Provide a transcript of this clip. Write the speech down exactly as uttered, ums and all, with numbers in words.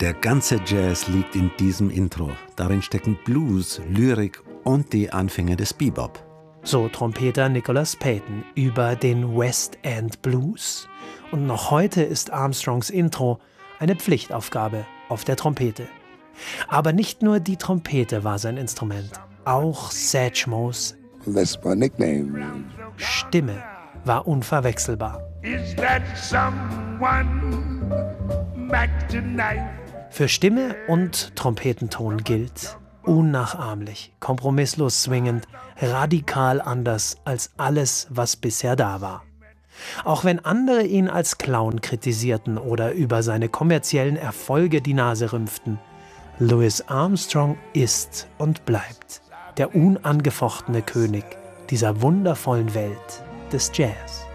Der ganze Jazz liegt in diesem Intro. Darin stecken Blues, Lyrik und die Anfänge des Bebop. So Trompeter Nicholas Payton über den West End Blues. Und noch heute ist Armstrongs Intro eine Pflichtaufgabe auf der Trompete. Aber nicht nur die Trompete war sein Instrument, auch Satchmos That's my nickname. Stimme war unverwechselbar. Is that someone back tonight? Für Stimme und Trompetenton gilt: unnachahmlich, kompromisslos swingend, radikal anders als alles, was bisher da war. Auch wenn andere ihn als Clown kritisierten oder über seine kommerziellen Erfolge die Nase rümpften, Louis Armstrong ist und bleibt der unangefochtene König dieser wundervollen Welt des Jazz.